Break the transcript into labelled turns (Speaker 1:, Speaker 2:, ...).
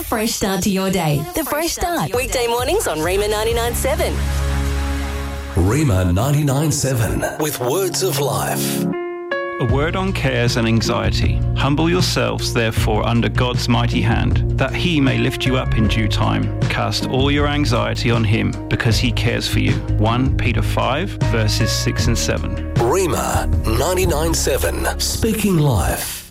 Speaker 1: fresh start to your day. The Fresh Start. Weekday mornings on Rima 99.7.
Speaker 2: Rima 99.7 with words of life.
Speaker 3: A word on cares and anxiety. Humble yourselves, therefore, under God's mighty hand, that he may lift you up in due time. Cast all your anxiety on him, because he cares for you. 1 Peter 5, verses 6 and 7.
Speaker 2: Rima 99.7, speaking life.